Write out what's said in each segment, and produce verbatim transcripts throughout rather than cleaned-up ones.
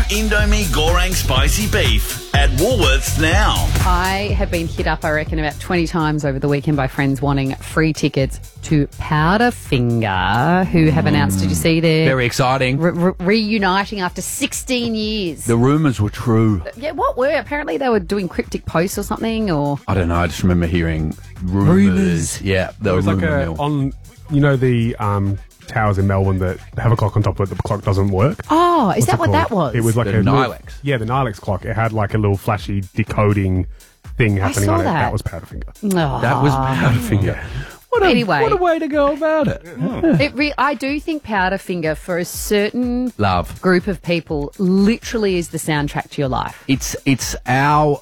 Indomie Goreng Spicy Beef at Woolworths now. I have been hit up, I reckon, about twenty times over the weekend by friends wanting free tickets to Powderfinger, who have announced, did you see their... Very exciting. Re- re- reuniting after sixteen years. The rumours were true. Yeah, what were? Apparently they were doing cryptic posts or something, or... I don't know, I just remember hearing rumours. Rumours. Yeah, there It was was like rumour a, mill. on, you know, the um, towers in Melbourne that have a clock on top of it, the clock doesn't work. Oh, is What's that it what called? that was? It was like The a little- Nilex. Yeah, the Nilex clock. It had like a little flashy decoding thing happening saw on it. that. That was Powderfinger. Oh. That was Powderfinger. What a, Anyway. what a way to go about it. It re- I do think Powderfinger, for a certain Love. group of people, literally is the soundtrack to your life. It's it's our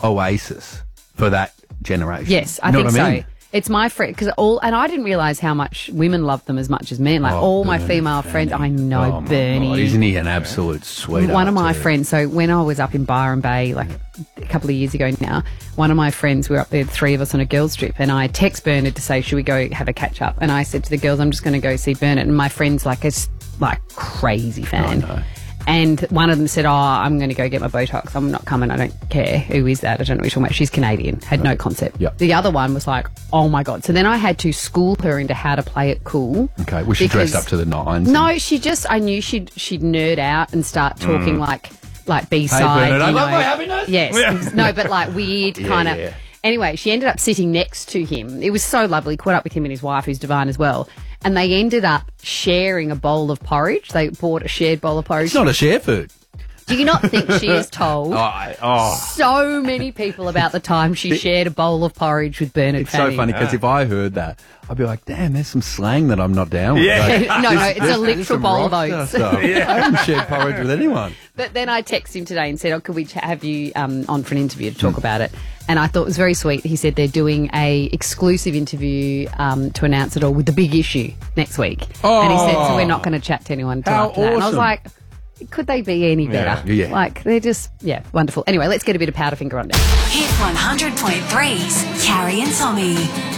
oasis for that generation. Yes, I You know think what I mean? so. It's my friend, because all, and I didn't realise how much women love them as much as men. Like Oh, all my Bernie female friends, I know Oh, my Bernie. God, isn't he an absolute sweetheart? One of my too? friends, so when I was up in Byron Bay, like a couple of years ago now, one of my friends, we were up there, three of us on a girls' trip, and I text Bernard to say, should we go have a catch up? And I said to the girls, I'm just going to go see Bernard. And my friend's like a s- like crazy fan. Oh, no. And one of them said, oh, I'm going to go get my Botox. I'm not coming. I don't care. Who is that? I don't know what you're talking about. She's Canadian. Had no concept. Yep. The other one was like, oh, my God. So then I had to school her into how to play it cool. Okay, was she dressed because- up to the nines? No, she just, I knew she'd she'd nerd out and start talking like like B-side. Mm. Bernard, I you love know. my happiness. Yes. No, but like weird Yeah, kind of. yeah. Anyway, she ended up sitting next to him. It was so lovely. Caught up with him and his wife, who's divine as well. And they ended up sharing a bowl of porridge. They bought a shared bowl of porridge. It's not a share food. Do you not think she has told Oh, I- oh. so many people about the time she shared a bowl of porridge with Bernard It's Fanning? so funny because if I heard that, I'd be like, damn, there's some slang that I'm not down with. Yeah. Like, No, no, this- it's this- a this is literal some bowl of rock oats. star stuff. I haven't shared porridge with anyone. But then I texted him today and said, oh, could we ch- have you um, on for an interview to talk about it? And I thought it was very sweet. He said they're doing a exclusive interview um, to announce it all with the big issue next week. And he said, so we're not going to chat to anyone until How after that. And I was awesome. like, could they be any better? Yeah. Yeah. Like, they're just, yeah, wonderful. Anyway, let's get a bit of Powderfinger on now. Hit one hundred point three's Carrie and Tommy.